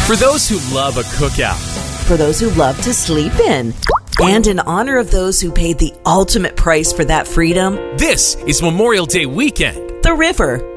For those who love a cookout. For those who love to sleep in. And in honor of those who paid the ultimate price for that freedom. This is Memorial Day weekend. The River.